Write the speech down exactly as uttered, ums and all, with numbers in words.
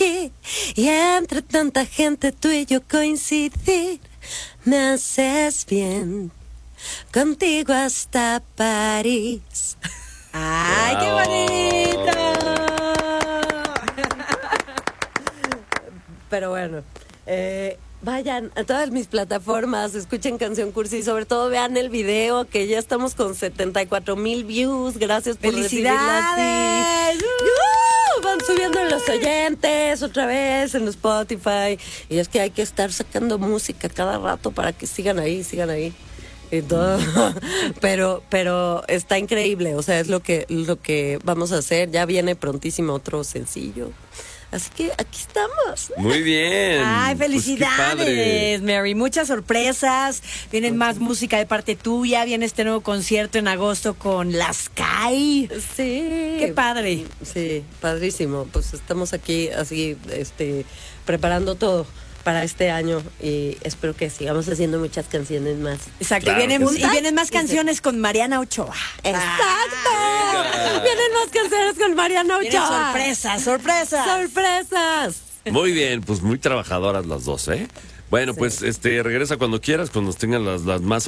aquí y entre tanta gente tú y yo coincidir. Me haces bien, contigo hasta París. ¡Ay, qué bonito! Pero bueno, eh, vayan a todas mis plataformas, escuchen Canción Cursi y sobre todo vean el video, que ya estamos con setenta y cuatro mil views. Gracias por recibirla así. ¡Uh! Van subiendo los oyentes otra vez en Spotify. Y es que hay que estar sacando música cada rato para que sigan ahí, sigan ahí. Y todo. Pero, pero está increíble, o sea, es lo que, lo que vamos a hacer. Ya viene prontísimo otro sencillo. Así que aquí estamos. Muy bien. Ay, Pues felicidades, Mary. Muchas sorpresas. Vienen más música de parte tuya. Viene este nuevo concierto en agosto con Las Sky. Sí. Qué padre. Sí, padrísimo. Pues estamos aquí así, este, preparando todo para este año y espero que sigamos haciendo muchas canciones más. Exacto. Claro y, vienen, que sí. y vienen más canciones con Mariana Ochoa. ¡Exacto! Venga. Vienen más canciones con Mariana Vienen Ochoa. sorpresas, sorpresas. ¡Sorpresas! Muy bien, pues muy trabajadoras las dos, ¿eh? Bueno, Sí. pues este regresa cuando quieras, cuando tengan las, las más